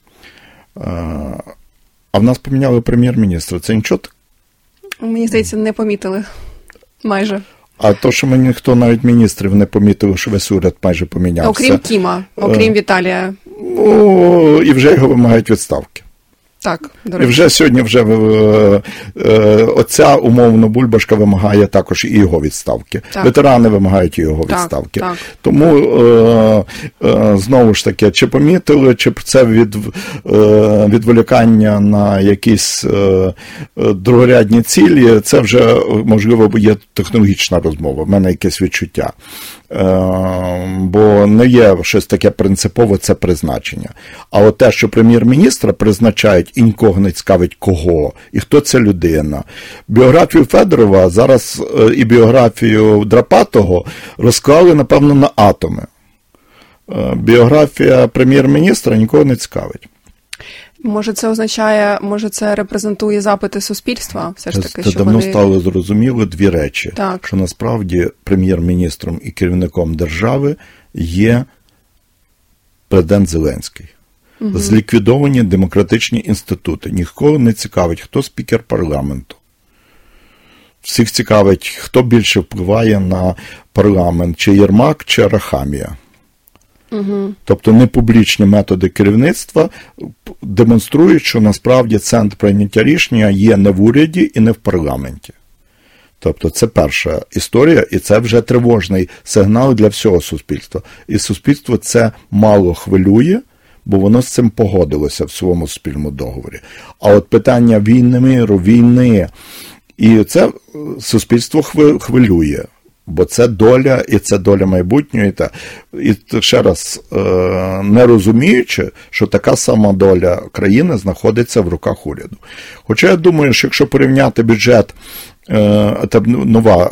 А в нас поміняли прем'єр-міністра. Це нічого? Мені здається, не помітили. Майже. А то, що мені ніхто навіть міністрів не помітив, що весь уряд майже помінявся. Окрім Кіма, окрім Віталія. І вже його вимагають відставки. Так, до речі. І вже сьогодні оця умовно бульбашка вимагає також і його відставки. Так. Ветерани вимагають і його відставки. Так. Тому, знову ж таки, чи помітили, чи це відволікання на якісь другорядні цілі, це вже, можливо, є технологічна розмова, в мене якесь відчуття. Бо не є щось таке принципове, це призначення. А от те, що прем'єр-міністра призначають, і нікого не цікавить кого, і хто ця людина. Біографію Федорова зараз і біографію Драпатого розклали, напевно, на атоми. Біографія прем'єр-міністра нікого не цікавить. Може, це означає, може, це репрезентує запити суспільства? Все ж таки, це що давно вони... стало зрозуміло дві речі. Так. Що насправді прем'єр-міністром і керівником держави є президент Зеленський. Угу. Зліквідовані демократичні інститути. Нікого не цікавить, хто спікер парламенту. Всіх цікавить, хто більше впливає на парламент, чи Єрмак, чи Арахамія. Угу. Тобто непублічні методи керівництва демонструють, що насправді центр прийняття рішення є не в уряді і не в парламенті. Тобто це перша історія, і це вже тривожний сигнал для всього суспільства. І суспільство це мало хвилює, бо воно з цим погодилося в своєму спільному договорі. А от питання війни, миру, війни, і це суспільство хвилює. Бо це доля, і це доля майбутнього. І ще раз, не розуміючи, що така сама доля країни знаходиться в руках уряду. Хоча я думаю, що якщо порівняти бюджет, це нова,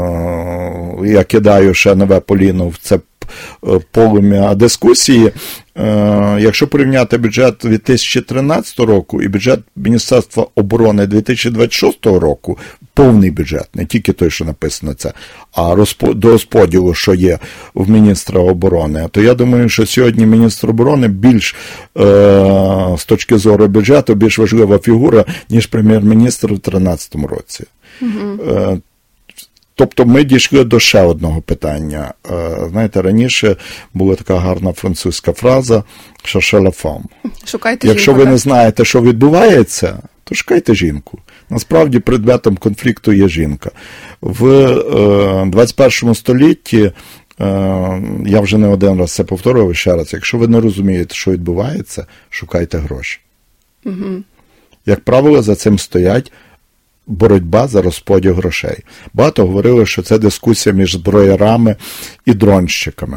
я кидаю ще нове поліно в це полум'я дискусії, якщо порівняти бюджет 2013 року і бюджет Міністерства оборони 2026 року, повний бюджет, не тільки той, що написано це, а до розподілу, що є в міністра оборони, то я думаю, що сьогодні міністр оборони більш, з точки зору бюджету, більш важлива фігура, ніж прем'єр-міністр у 2013 році. Угу. Тобто ми дійшли до ще одного питання. Знаєте, раніше була така гарна французька фраза «cherchez la femme». Якщо ви не знаєте, що відбувається, то шукайте жінку. Насправді предметом конфлікту є жінка. В 21 столітті, я вже не один раз це повторював ще раз, якщо ви не розумієте, що відбувається, шукайте гроші. Угу. Як правило, за цим стоять боротьба за розподіл грошей. Багато говорили, що це дискусія між зброярами і дронщиками.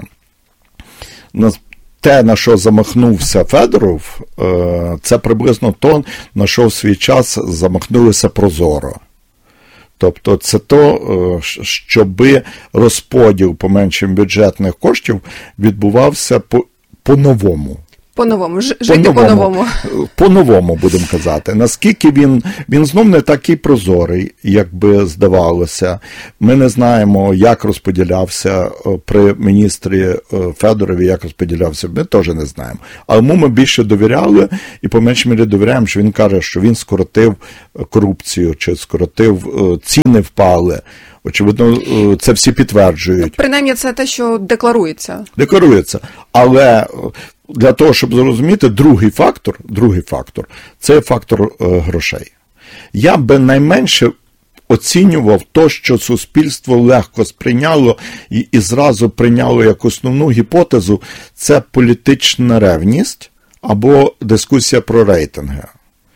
Те, на що замахнувся Федоров, це приблизно то, на що в свій час замахнулися Прозоро. Тобто це то, щоб розподіл поменшим бюджетних коштів відбувався по-новому. По-новому, жити по-новому. По-новому, будемо казати. Наскільки він знов не такий прозорий, як би здавалося. Ми не знаємо, як розподілявся при міністрі Федорові, як розподілявся, ми теж не знаємо. Але ми більше довіряли, і по меншій мірі довіряємо, що він каже, що він скоротив корупцію, чи скоротив, ціни впали. Очевидно, це всі підтверджують. Принаймні, це те, що декларується. Декларується. Але для того, щоб зрозуміти, другий фактор – це фактор грошей. Я би найменше оцінював то, що суспільство легко сприйняло і зразу прийняло як основну гіпотезу – це політична ревність або дискусія про рейтинги.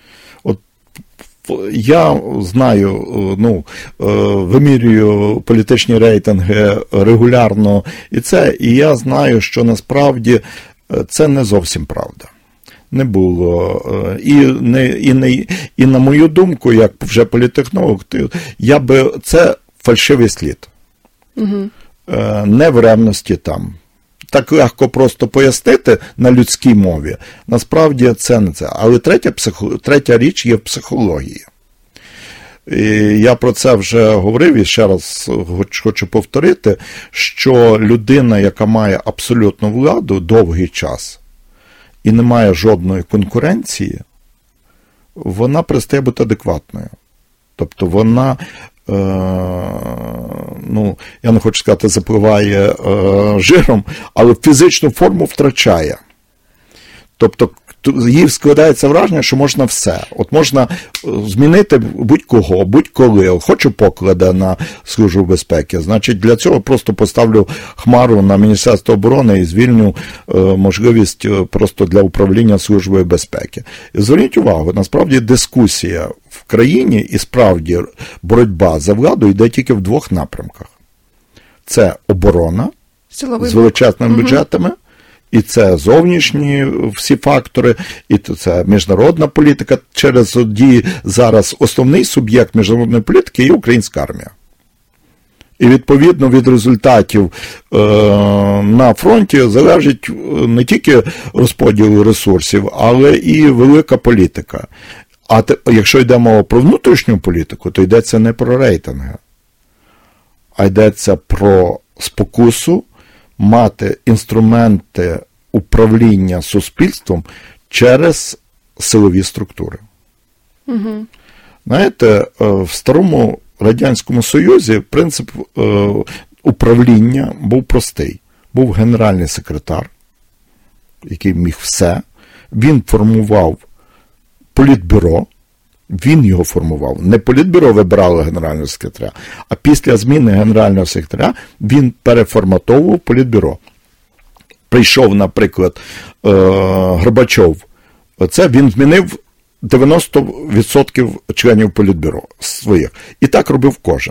Я знаю, вимірюю політичні рейтинги регулярно, і я знаю, що насправді це не зовсім правда. Не було. І на мою думку, як вже політтехнолог, це фальшивий слід. Угу. Не в ревності там. Так легко просто пояснити на людській мові. Насправді це не це. Але третя річ є в психології. І я про це вже говорив і ще раз хочу повторити, що людина, яка має абсолютну владу довгий час і не має жодної конкуренції, вона перестає бути адекватною. Тобто вона, я не хочу сказати, запливає жиром, але фізичну форму втрачає. Тобто їй складається враження, що можна все. От можна змінити будь-кого, будь-коли. Хочу поклади на Службу безпеки. Значить, для цього просто поставлю хмару на Міністерство оборони і звільню можливість просто для управління Службою безпеки. І зверніть увагу, насправді дискусія в країні і справді боротьба за владу йде тільки в двох напрямках. Це оборона з величезними бюджетами, і це зовнішні всі фактори, і це міжнародна політика. Через дії зараз основний суб'єкт міжнародної політики є українська армія. І відповідно від результатів на фронті залежить не тільки розподіл ресурсів, але і велика політика. А якщо йде мова про внутрішню політику, то йдеться не про рейтинги, а йдеться про спокусу мати інструменти управління суспільством через силові структури. Угу. Знаєте, в старому Радянському Союзі принцип управління був простий. Був генеральний секретар, який міг все. Він формував політбюро, він його формував. Не політбюро вибирало генерального секретаря, а після зміни генерального секретаря він переформатовував політбюро. Прийшов, наприклад, Горбачов. Це він змінив 90% членів політбюро своїх. І так робив кожен.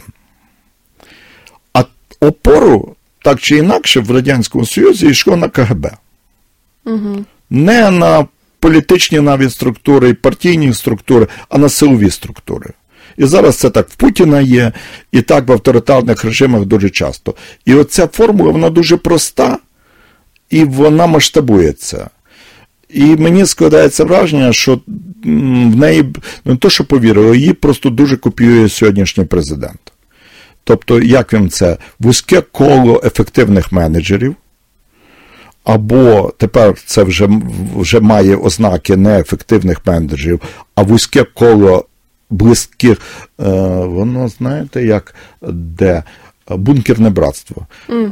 А опору, так чи інакше, в Радянському Союзі йшло на КГБ. Угу. Не на політичні навіть структури, партійні структури, а на силові структури. І зараз це так в Путіна є, і так в авторитарних режимах дуже часто. І оця формула, вона дуже проста, і вона масштабується. І мені складається враження, що в неї, не то що повірили, її просто дуже копіює сьогоднішній президент. Тобто, як він це? Вузьке коло ефективних менеджерів, або тепер це вже має ознаки не ефективних менеджерів, а вузьке коло близьких, воно, знаєте, як де? Бункерне братство.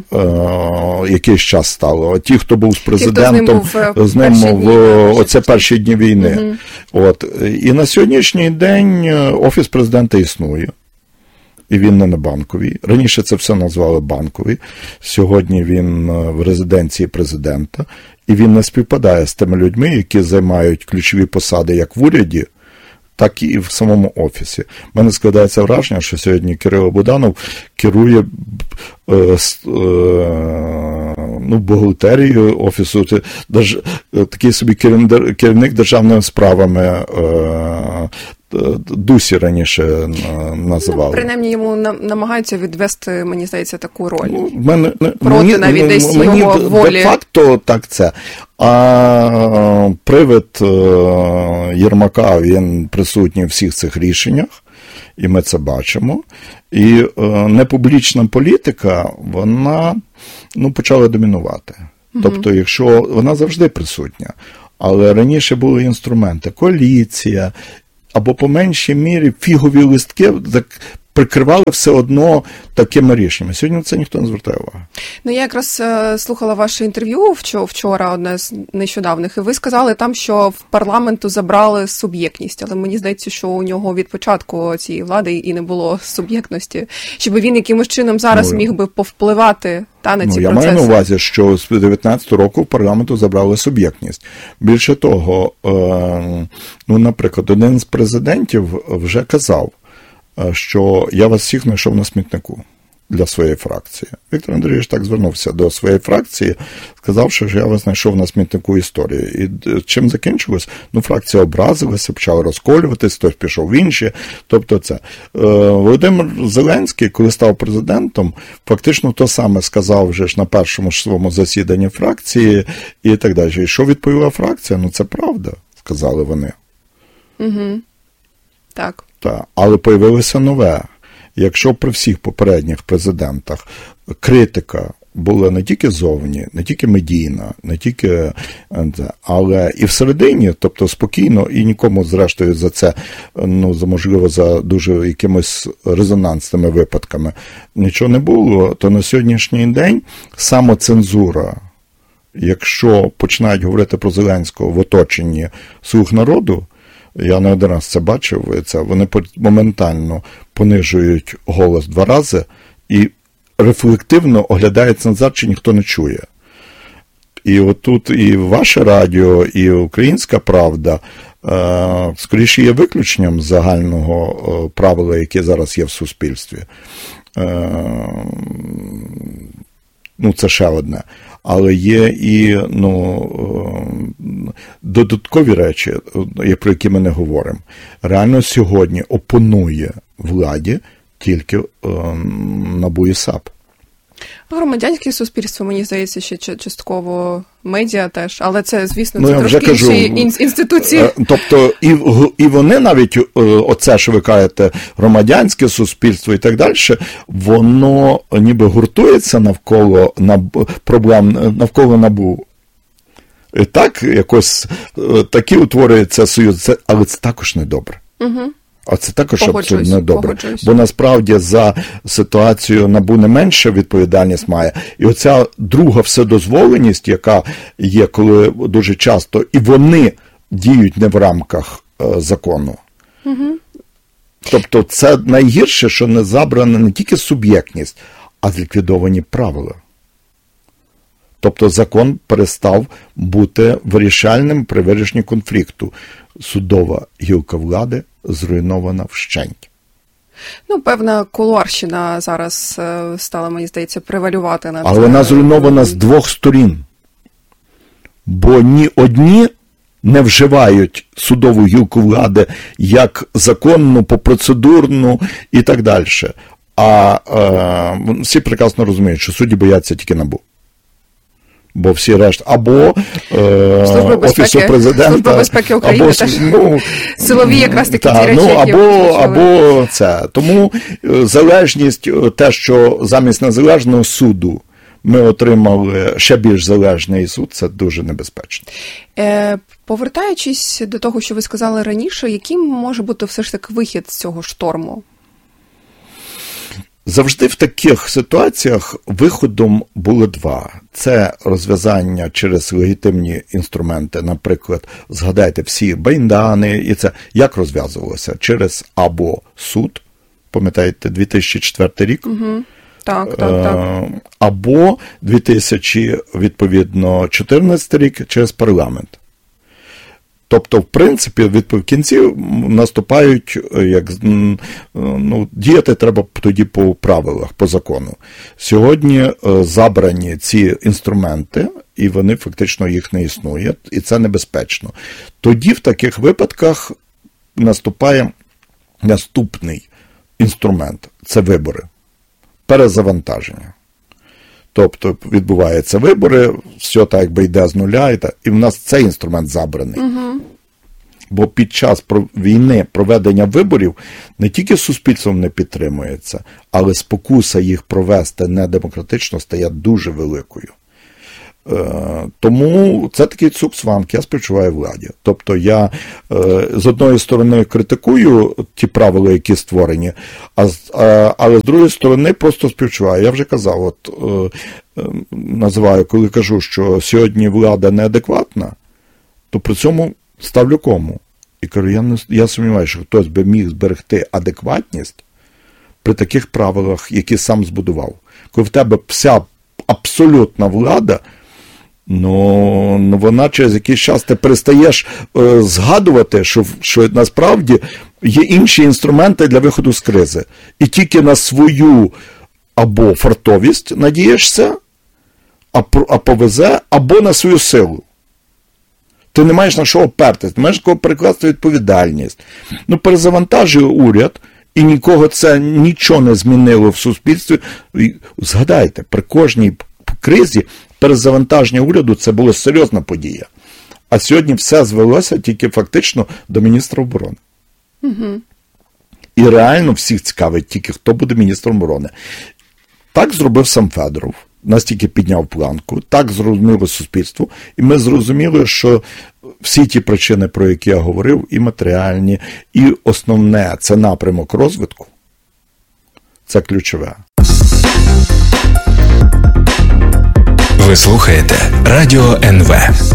Якийсь час стало. Ті, хто був з президентом, з ним оце перші дні війни. От. І на сьогоднішній день Офіс президента існує. І він не на Банковій. Раніше це все назвали Банковий. Сьогодні він в резиденції президента. І він не співпадає з тими людьми, які займають ключові посади як в уряді, так і в самому офісі. У мене складається враження, що сьогодні Кирило Буданов керує бухгалтерією офісу, такий собі керівник державними справами, Дусі раніше називали. Принаймні йому намагаються відвести, мені здається, таку роль. Проти навіть десь його волі. Де-факто так це. А привид Єрмака, він присутній у всіх цих рішеннях, і ми це бачимо. І непублічна політика, вона почала домінувати. Тобто, якщо вона завжди присутня, але раніше були інструменти, коаліція, або по меншій мірі фігові листки прикривали все одно такими рішеннями. Сьогодні це ніхто не звертає уваги. Я якраз слухала ваше інтерв'ю вчора, одне з нещодавних, і ви сказали там, що в парламенту забрали суб'єктність, але мені здається, що у нього від початку цієї влади і не було суб'єктності, щоб він якимось чином зараз міг би повпливати на ці процеси. Я маю на увазі, що з 19-го року в парламенту забрали суб'єктність. Більше того, наприклад, один з президентів вже казав, що я вас всіх знайшов на смітнику для своєї фракції. Віктор Андрійович так звернувся до своєї фракції, сказавши, що я вас знайшов на смітнику історії. І чим закінчилось? Фракція образилася, почала розколюватись, хтось пішов в інші. Тобто це. Володимир Зеленський, коли став президентом, фактично то саме сказав вже ж на першому своєму засіданні фракції і так далі. І що відповіла фракція? Це правда, сказали вони. Угу. Так. Але появилося нове. Якщо при всіх попередніх президентах критика була не тільки зовні, не тільки медійна, не тільки, але і всередині, тобто спокійно, і нікому зрештою за це, можливо, за дуже якимось резонансними випадками нічого не було, то на сьогоднішній день самоцензура, якщо починають говорити про Зеленського в оточенні «Слуг народу», я не один раз це бачив, вони моментально понижують голос 2 рази і рефлективно оглядається назад, чи ніхто не чує. І отут і ваше радіо, і Українська Правда, скоріше є виключенням загального правила, яке зараз є в суспільстві. Це ще одне. Але є і додаткові речі, про які ми не говоримо. Реально сьогодні опонує владі тільки НАБУ і САП. Громадянське суспільство, мені здається, ще частково медіа теж, але це, звісно, це трошки інші інституції. Тобто і вони навіть, оце, що ви кажете, громадянське суспільство і так далі, воно ніби гуртується навколо проблем, навколо НАБУ. І так, якось, такі утворюється союз, але це також недобре. Угу. А це також абсолютно добре. Бо насправді за ситуацію НАБУ не менше відповідальність має. І оця друга вседозволеність, яка є, коли дуже часто, і вони діють не в рамках закону. Угу. Тобто це найгірше, що не забрана не тільки суб'єктність, а зліквідовані правила. Тобто закон перестав бути вирішальним при вирішенні конфлікту. Судова гілка влади зруйнована вщент. Певна кулуарщина зараз стала, мені здається, превалювати над... Але вона зруйнована з 2 сторін. Бо ні одні не вживають судову гілку влади як законну, по-процедурну і так далі. А всі прекрасно розуміють, що судді бояться тільки НАБУ. Бо всі решта, або Офісу Президента, Служба безпеки України, або силові якраз такі ці речі, або це. Тому залежність, те, що замість незалежного суду ми отримали ще більш залежний суд, це дуже небезпечно. Повертаючись до того, що ви сказали раніше, яким може бути все ж таки вихід з цього шторму? Завжди в таких ситуаціях виходом було 2. Це розв'язання через легітимні інструменти. Наприклад, згадайте всі байндани, і це як розв'язувалося? Через або суд, пам'ятаєте, 2004 рік? Угу. Так. Або 2014 рік через парламент. Тобто, в принципі, в кінці наступають, діяти треба тоді по правилах, по закону. Сьогодні забрані ці інструменти, і вони фактично їх не існує, і це небезпечно. Тоді в таких випадках наступає наступний інструмент – це вибори, перезавантаження. Тобто відбуваються вибори, все так якби йде з нуля, і в нас цей інструмент забраний. Угу. Бо під час війни проведення виборів не тільки суспільством не підтримується, але спокуса їх провести недемократично стає дуже великою. Тому це такий цукцванг, я співчуваю владі. Тобто я з одної сторони критикую ті правила, які створені, але з другої сторони просто співчуваю. Я вже казав, називаю, коли кажу, що сьогодні влада неадекватна, то при цьому ставлю кому. І кажу, я сумніваюся, що хтось би міг зберегти адекватність при таких правилах, які сам збудував. Коли в тебе вся абсолютна влада, вона через якийсь час ти перестаєш згадувати, що насправді є інші інструменти для виходу з кризи. І тільки на свою або фартовість надієшся, а повезе, або на свою силу. Ти не маєш на що опертись, не маєш на кого перекласти відповідальність. Перезавантажує уряд, і нікого це нічого не змінило в суспільстві. Згадайте, при кожній кризі перезавантаження уряду – це була серйозна подія. А сьогодні все звелося тільки фактично до міністра оборони. Угу. І реально всіх цікавить тільки, хто буде міністром оборони. Так зробив сам Федоров. Настільки підняв планку, так зрозуміло суспільство, і ми зрозуміли, що всі ті причини, про які я говорив, і матеріальні, і основне – це напрямок розвитку, це ключове. Ви слухаєте Радіо НВ.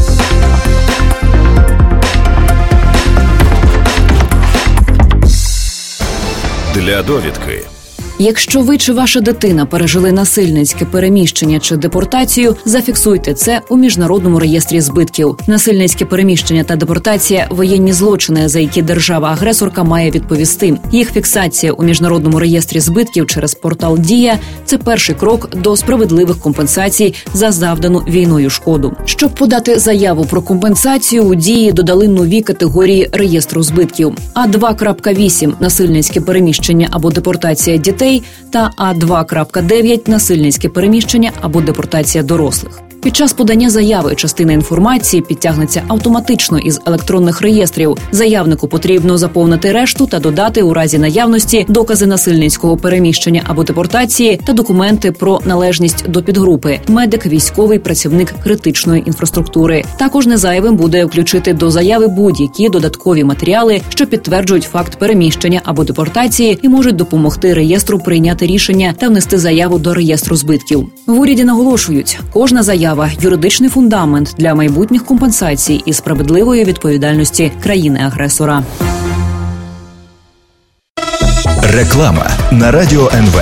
Для довідки. Якщо ви чи ваша дитина пережили насильницьке переміщення чи депортацію, зафіксуйте це у Міжнародному реєстрі збитків. Насильницьке переміщення та депортація – воєнні злочини, за які держава-агресорка має відповісти. Їх фіксація у Міжнародному реєстрі збитків через портал «Дія» – це перший крок до справедливих компенсацій за завдану війною шкоду. Щоб подати заяву про компенсацію, у «Дії» додали нові категорії реєстру збитків. А2.8 – насильницьке переміщення або депортація дітей та А2.9 – насильницьке переміщення або депортація дорослих. Під час подання заяви частина інформації підтягнеться автоматично із електронних реєстрів. Заявнику потрібно заповнити решту та додати у разі наявності докази насильницького переміщення або депортації та документи про належність до підгрупи – медик, військовий, працівник критичної інфраструктури. Також незайвим буде включити до заяви будь-які додаткові матеріали, що підтверджують факт переміщення або депортації і можуть допомогти реєстру прийняти рішення та внести заяву до реєстру збитків. В уряді наголошують, кожна заява – юридичний фундамент для майбутніх компенсацій і справедливої відповідальності країни-агресора. Реклама на Радіо НВ.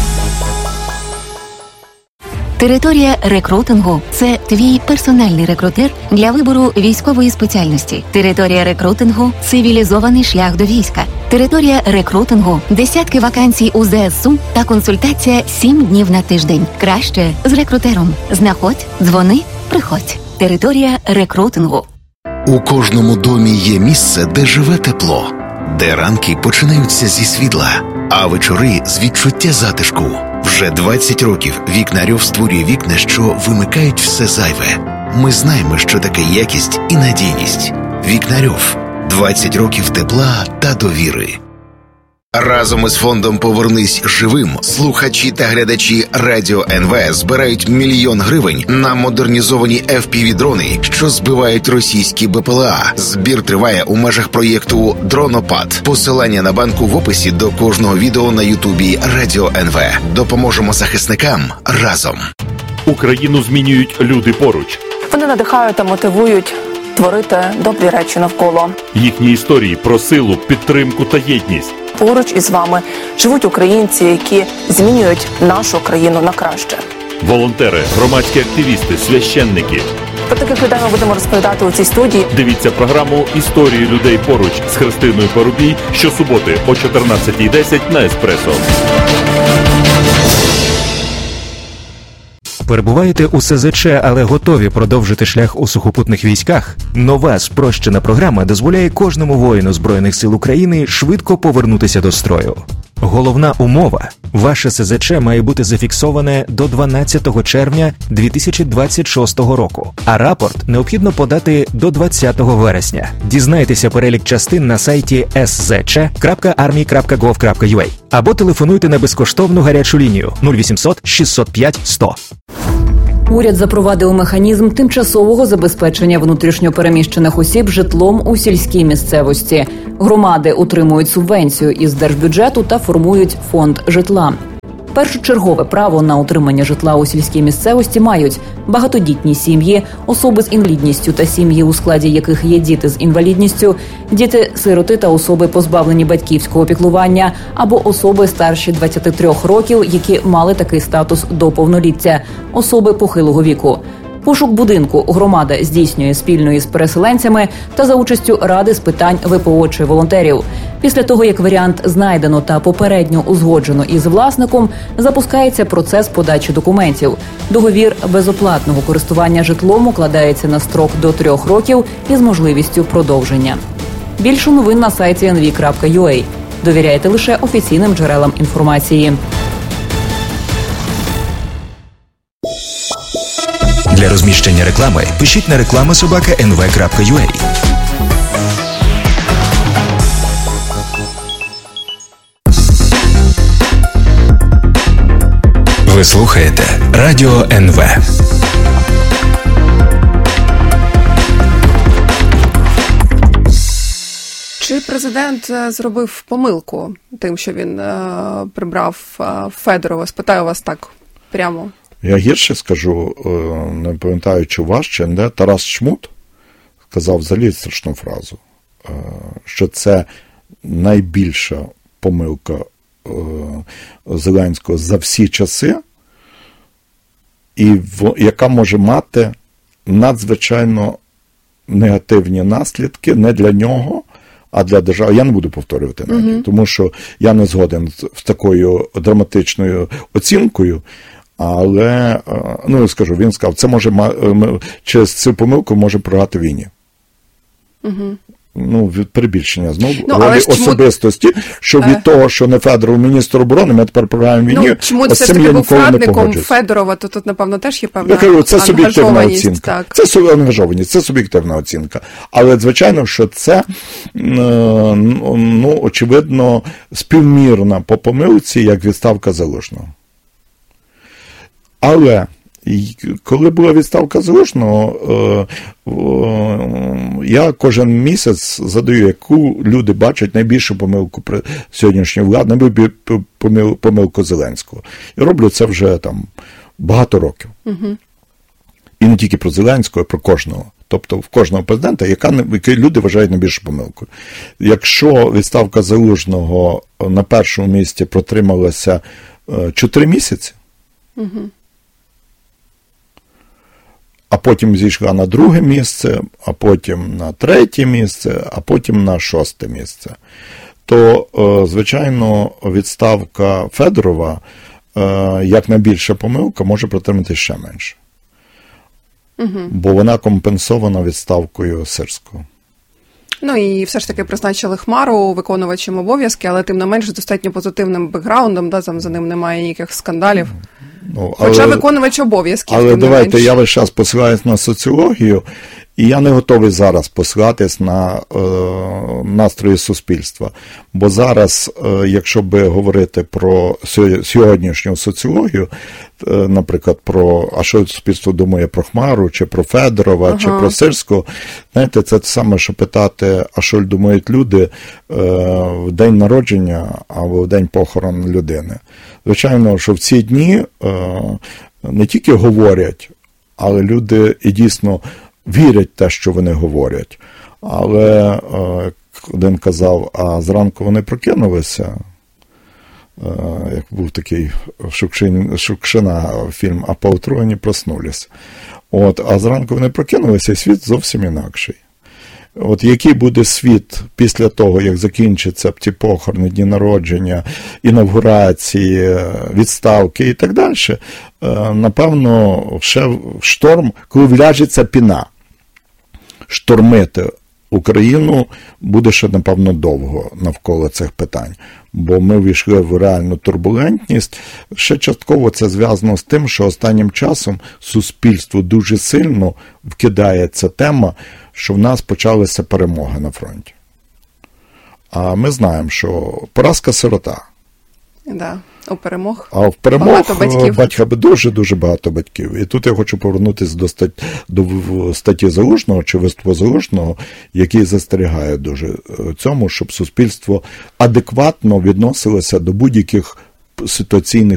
Територія рекрутингу – це твій персональний рекрутер для вибору військової спеціальності. Територія рекрутингу – цивілізований шлях до війська. Територія рекрутингу – десятки вакансій у ЗСУ та консультація 7 днів на тиждень. Краще з рекрутером. Знаходь, дзвони, приходь. Територія рекрутингу. У кожному домі є місце, де живе тепло, де ранки починаються зі світла, а вечори з відчуття затишку. Вже 20 років Вікнарьов створює вікна, що вимикають все зайве. Ми знаємо, що таке якість і надійність. Вікнарьов. 20 років тепла та довіри. Разом із фондом «Повернись живим» слухачі та глядачі Радіо НВ збирають 1 мільйон гривень на модернізовані FPV-дрони, що збивають російські БПЛА. Збір триває у межах проєкту «Дронопад». Посилання на банку в описі до кожного відео на Ютубі Радіо НВ. Допоможемо захисникам разом. Україну змінюють люди поруч. Вони надихають та мотивують творити добрі речі навколо. Їхні історії про силу, підтримку та єдність. Поруч із вами живуть українці, які змінюють нашу країну на краще. Волонтери, громадські активісти, священники. Про таких людей ми будемо розповідати у цій студії. Дивіться програму «Історії людей поруч» з Христиною Парубій щосуботи о 14:10 на Еспресо. Перебуваєте у СЗЧ, але готові продовжити шлях у сухопутних військах? Нова спрощена програма дозволяє кожному воїну Збройних сил України швидко повернутися до строю. Головна умова – ваше СЗЧ має бути зафіксоване до 12 червня 2026 року, а рапорт необхідно подати до 20 вересня. Дізнайтеся перелік частин на сайті szc.army.gov.ua або телефонуйте на безкоштовну гарячу лінію 0800 605 100. Уряд запровадив механізм тимчасового забезпечення внутрішньопереміщених осіб житлом у сільській місцевості. Громади отримують субвенцію із держбюджету та формують фонд житла. Першочергове право на утримання житла у сільській місцевості мають багатодітні сім'ї, особи з інвалідністю та сім'ї, у складі яких є діти з інвалідністю, діти-сироти та особи, позбавлені батьківського піклування, або особи старші 23 років, які мали такий статус до повноліття, особи похилого віку. Пошук будинку громада здійснює спільно із переселенцями та за участю Ради з питань ВПО чи волонтерів. Після того, як варіант знайдено та попередньо узгоджено із власником, запускається процес подачі документів. Договір безоплатного користування житлом укладається на строк до 3 років із можливістю продовження. Більше новин на сайті nv.ua. Довіряйте лише офіційним джерелам інформації. Для розміщення реклами пишіть на reklama@nv.ua. Ви слухаєте Радіо НВ. Чи президент зробив помилку тим, що він прибрав Федорова? Спитаю вас так прямо. Я гірше скажу, не пам'ятаю, чи ваш, чи не, Тарас Чмут сказав взагалі страшну фразу, що це найбільша помилка Зеленського за всі часи, і яка може мати надзвичайно негативні наслідки не для нього, а для держави. Я не буду повторювати навіть, тому що я не згоден з такою драматичною оцінкою. Але, я скажу, він сказав, це може, через цю помилку може програти війні. Від перебільшення знову ролі особистості, що від того, що не Федоров міністр оборони, ми тепер програємо війні, чому це все-таки був радником Федорова, то тут, напевно, теж є певна це суб'єктивна оцінка. Так. Це ангажованість, це суб'єктивна оцінка. Але, звичайно, що це, очевидно, співмірна по помилці, як відставка Залужного. Але коли була відставка Залужного, я кожен місяць задаю, яку люди бачать найбільшу помилку при сьогоднішньої влади, найбільшу помилку Зеленського. І роблю це вже багато років. І не тільки про Зеленського, а про кожного. Тобто в кожного президента, який люди вважають найбільшу помилкою. Якщо відставка Залужного на першому місці протрималася 4 місяці, а потім зійшла на 2 місце, а потім на 3 місце, а потім на 6 місце, то, звичайно, відставка Федорова, як найбільша помилка, може протримати ще менше. Бо вона компенсована відставкою Сирського. І все ж таки призначили Хмару виконувачем обов'язки, але тим не менш достатньо позитивним бекграундом, там за ним немає ніяких скандалів. Хоча виконувач обов'язків. Але давайте, я весь час посилаюсь на соціологію, і я не готовий зараз посилатись на настрої суспільства. Бо зараз, якщо би говорити про сьогоднішню соціологію, наприклад, а що суспільство думає про Хмару, чи про Федорова, чи про Сирського, знаєте, це те саме, що питати, а що думають люди в день народження або в день похорон людини. Звичайно, що в ці дні не тільки говорять, але люди і дійсно вірять те, що вони говорять. Але один казав, а зранку вони прокинулися, як був такий Шукшина фільм, а поутру вони проснулись. А зранку вони прокинулися, і світ зовсім інакший. Який буде світ після того, як закінчаться ті похорони, дні народження, інавгурації, відставки і так далі, напевно, ще шторм, коли вляжеться піна, штормити Україну буде ще, напевно, довго навколо цих питань. Бо ми війшли в реальну турбулентність. Ще частково це зв'язано з тим, що останнім часом суспільство дуже сильно вкидає ця тема, що в нас почалися перемоги на фронті. А ми знаємо, що поразка – сирота. Да. У перемог. А в перемог батька дуже-дуже багато батьків. І тут я хочу повернутися до статті Залужного, чи виступу Залужного, який застерігає дуже цьому, щоб суспільство адекватно відносилося до будь-яких ситуаційних